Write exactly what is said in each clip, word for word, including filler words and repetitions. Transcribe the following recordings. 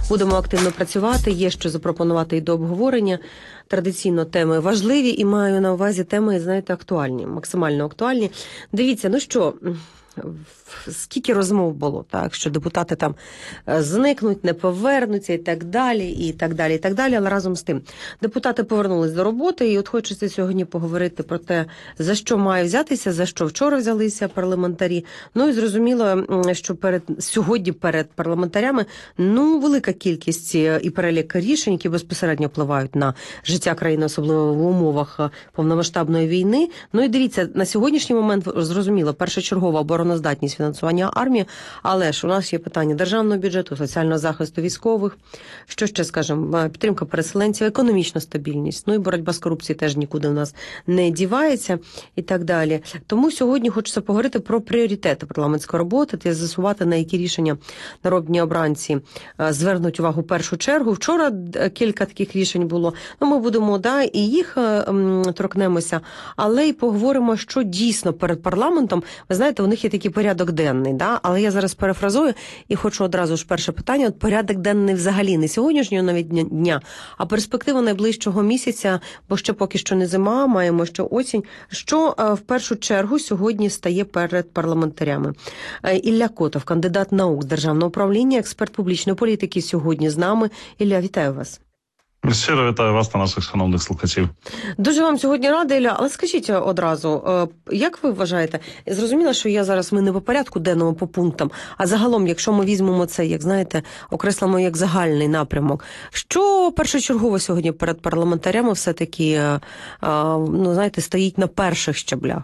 Будемо активно працювати, є що запропонувати і до обговорення. Традиційно теми важливі і маю на увазі теми, знаєте, актуальні, максимально актуальні. Дивіться, ну що, скільки розмов було, так, що депутати там зникнуть, не повернуться і так далі, і так далі, і так далі. Але разом з тим, депутати повернулись до роботи, і от хочеться сьогодні поговорити про те, за що має взятися, за що вчора взялися парламентарі. Ну і зрозуміло, що перед сьогодні перед парламентарями, ну, велика кількість і перелік рішень, які безпосередньо впливають на життя країни, особливо в умовах повномасштабної війни. Ну і дивіться, на сьогоднішній момент, зрозуміло, першочергова обороноздатність фінансування армії, але ж у нас є питання державного бюджету, соціального захисту військових, що ще, скажемо, підтримка переселенців, економічна стабільність, ну і боротьба з корупцією теж нікуди в нас не дівається і так далі. Тому сьогодні хочеться поговорити про пріоритети парламентської роботи та з'ясувати, на які рішення народні обранці звернуть увагу в першу чергу. Вчора кілька таких рішень було, ну ми будемо, да, і їх торкнемося, але й поговоримо, що дійсно перед парламентом, ви знаєте, у них є такий порядок денний, да? Але я зараз перефразую і хочу одразу ж перше питання. От порядок денний взагалі не сьогоднішнього навіть дня, а перспектива найближчого місяця, бо ще поки що не зима, маємо ще осінь. Що в першу чергу сьогодні стає перед парламентарями? Ілля Котов, кандидат наук з державного управління, експерт публічної політики, сьогодні з нами. Ілля, вітаю вас. Щиро вітаю вас та наших шановних слухачів. Дуже вам сьогодні рада, Ілля. Але скажіть одразу, як ви вважаєте, зрозуміло, що я зараз, ми не по порядку денному, по пунктам, а загалом, якщо ми візьмемо це, як знаєте, окреслимо як загальний напрямок, що першочергово сьогодні перед парламентарями все-таки, ну, знаєте, стоїть на перших щаблях?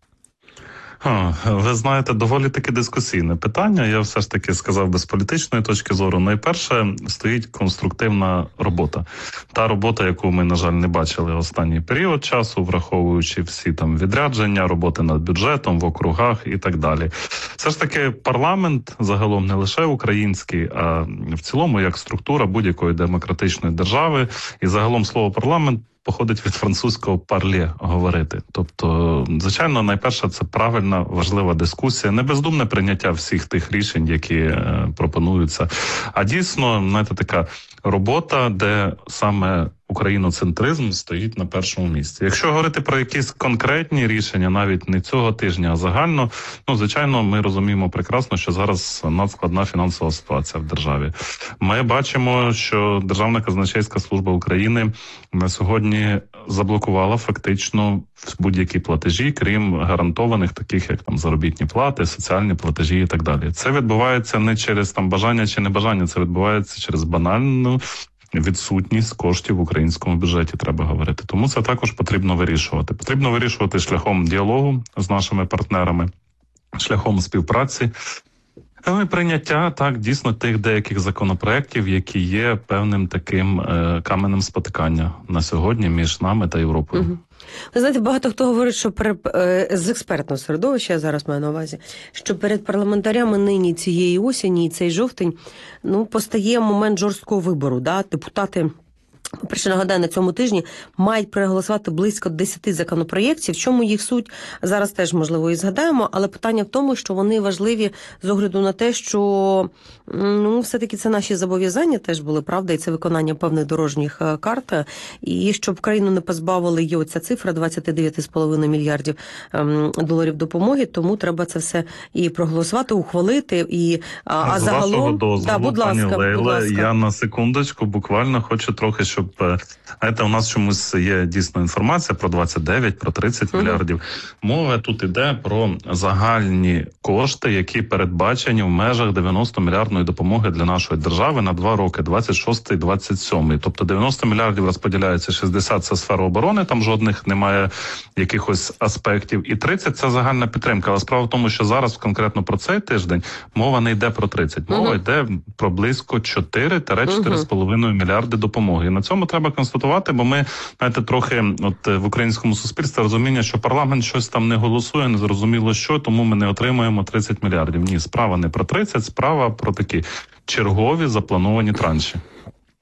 Ви знаєте, доволі таки дискусійне питання. Я все ж таки сказав би з політичної точки зору. Найперше стоїть конструктивна робота. Та робота, яку ми, на жаль, не бачили останній період часу, враховуючи всі там відрядження, роботи над бюджетом в округах і так далі. Все ж таки парламент загалом не лише український, а в цілому як структура будь-якої демократичної держави. І загалом слово парламент походить від французького «parler» – говорити. Тобто, звичайно, найперше це правильна, важлива дискусія, не бездумне прийняття всіх тих рішень, які е, пропонуються, а дійсно, знаєте, така робота, де саме україноцентризм стоїть на першому місці. Якщо говорити про якісь конкретні рішення, навіть не цього тижня, а загально, ну, звичайно, ми розуміємо прекрасно, що зараз надскладна фінансова ситуація в державі. Ми бачимо, що Державна казначейська служба України на сьогодні заблокувала фактично будь-які платежі, крім гарантованих, таких як там заробітні плати, соціальні платежі і так далі. Це відбувається не через там бажання чи небажання, це відбувається через банальну відсутність коштів в українському бюджеті, треба говорити. Тому це також потрібно вирішувати. Потрібно вирішувати шляхом діалогу з нашими партнерами, шляхом співпраці, ну і прийняття, так, дійсно, тих деяких законопроєктів, які є певним таким е, каменем спотикання на сьогодні між нами та Європою. Угу. Ви знаєте, багато хто говорить, що перед, з експертного середовища, я зараз маю на увазі, що перед парламентарями нині цієї осені і цей жовтень, ну, постає момент жорсткого вибору, да, депутати. Перше, нагадаю, на цьому тижні мають проголосувати близько десяти законопроєктів. В чому їх суть, зараз теж, можливо, і згадаємо, але питання в тому, що вони важливі з огляду на те, що, ну, все-таки це наші зобов'язання теж були, правда, і це виконання певних дорожніх карт, і щоб країну не позбавили, є оця цифра двадцять дев'ять цілих п'ять десятих мільярдів доларів допомоги, тому треба це все і проголосувати, ухвалити, і, а з загалом... вашого дозволу, да, будь ласка, пані Лейле, будь ласка. Я на секундочку буквально хочу трохи, щоб, знаєте, у нас чомусь є дійсно інформація про двадцять дев'ять, про тридцять uh-huh. мільярдів. Мова тут іде про загальні кошти, які передбачені в межах дев'яносто мільярдної допомоги для нашої держави на два роки, двадцять шостий - двадцять сьомий. Тобто дев'яносто мільярдів розподіляється, шістдесят – це сфера оборони, там жодних немає якихось аспектів, і тридцять – це загальна підтримка. Але справа в тому, що зараз конкретно про цей тиждень мова не йде про тридцять, мова uh-huh. йде про близько чотири - чотири з половиною uh-huh. мільярди допомоги. І на цьому треба констатувати, бо ми, знаєте, трохи от в українському суспільстві розуміння, що парламент щось там не голосує, не зрозуміло що, тому ми не отримаємо тридцять мільярдів. Ні, справа не про тридцять, справа про такі чергові заплановані транші.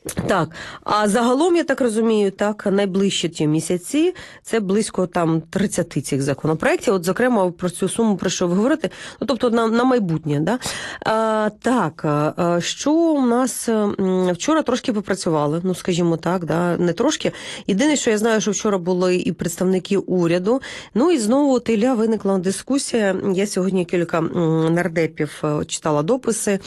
Так, а загалом, я так розумію, так, найближчі ті місяці, це близько там тридцяти цих законопроєктів. От, зокрема, про цю суму, про що ви говорите, ну, тобто на, на майбутнє, да? А, так, а, що у нас вчора трошки попрацювали, ну, скажімо так, да, не трошки. Єдине, що я знаю, що вчора були і представники уряду, ну, і знову от, Ілля, виникла дискусія. Я сьогодні кілька нардепів читала дописи.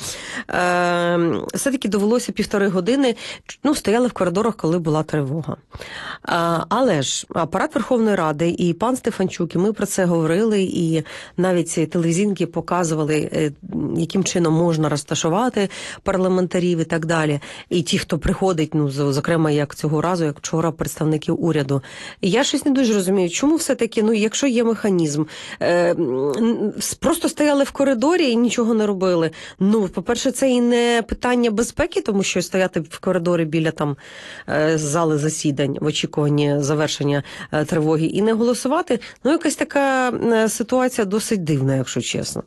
Е, все-таки довелося півтори години. Ну, стояли в коридорах, коли була тривога. А, але ж апарат Верховної Ради і пан Стефанчук, і ми про це говорили, і навіть ці телевізійники показували, яким чином можна розташувати парламентарів і так далі. І ті, хто приходить, ну, зокрема, як цього разу, як вчора, представники уряду. І я щось не дуже розумію, чому все-таки, ну, якщо є механізм, е, просто стояли в коридорі і нічого не робили. Ну, по-перше, це і не питання безпеки, тому що стояти в коридорі біля там зали засідань в очікуванні завершення тривоги і не голосувати, ну, якась така ситуація досить дивна, якщо чесно.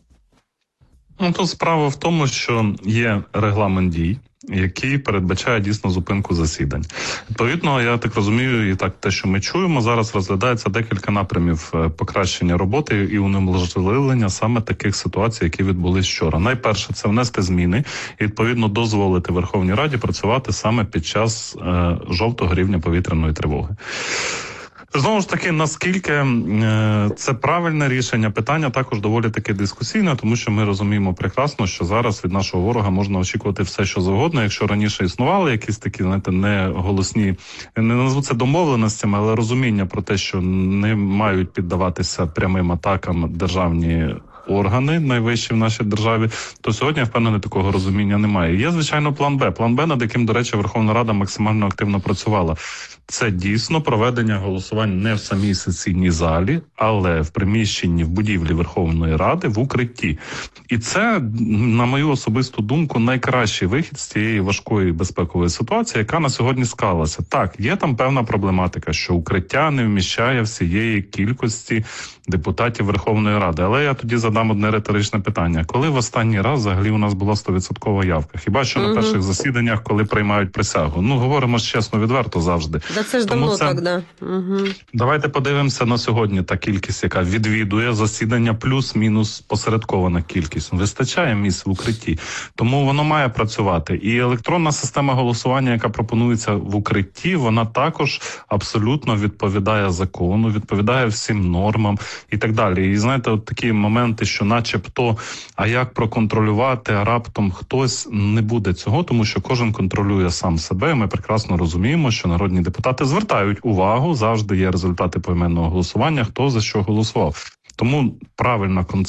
Ну, тут справа в тому, що є регламент дій, який передбачає дійсно зупинку засідань. Відповідно, я так розумію, і так те, що ми чуємо, зараз розглядається декілька напрямів покращення роботи і унеможливлення саме таких ситуацій, які відбулись вчора. Найперше, це внести зміни і, відповідно, дозволити Верховній Раді працювати саме під час е, жовтого рівня повітряної тривоги. Знову ж таки, наскільки е, це правильне рішення, питання також доволі таки дискусійне, тому що ми розуміємо прекрасно, що зараз від нашого ворога можна очікувати все, що завгодно. Якщо раніше існували якісь такі, знаєте, неголосні, не назву це домовленостями, але розуміння про те, що не мають піддаватися прямим атакам державні органи найвищі в нашій державі, то сьогодні, я впевнений, такого розуміння немає. Є, звичайно, план Б. План Б, над яким, до речі, Верховна Рада максимально активно працювала. Це дійсно проведення голосувань не в самій сесійній залі, але в приміщенні, в будівлі Верховної Ради, в укритті. І це, на мою особисту думку, найкращий вихід з цієї важкої безпекової ситуації, яка на сьогодні склалася. Так, є там певна проблематика, що укриття не вміщає всієї кількості депутатів Верховної Ради. Але я тоді задам одне риторичне питання. Коли в останній раз взагалі у нас була сто відсоткова явка? Хіба що угу. на перших засіданнях, коли приймають присягу? Ну, говоримо ж чесно, відверто завжди. Да це ж Тому давно це... так, да. Угу. Давайте подивимося на сьогодні та кількість, яка відвідує засідання, плюс-мінус посередкована кількість. Вистачає місць в укритті. Тому воно має працювати. І електронна система голосування, яка пропонується в укритті, вона також абсолютно відповідає закону, відповідає всім нормам і так далі. І знаєте, от такі моменти, що начебто, а як проконтролювати, а раптом хтось, не буде цього, тому що кожен контролює сам себе. Ми прекрасно розуміємо, що народні депутати звертають увагу, завжди є результати поіменного голосування, хто за що голосував. Тому правильна концепція